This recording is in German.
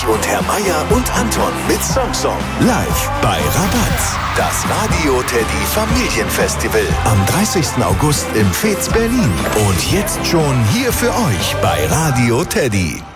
Ulrich und Herr Meier und Anton mit Samsung. Live bei Rabatz. Das Radio Teddy Familienfestival am 30. August im Fez Berlin. Und jetzt schon hier für euch bei Radio Teddy.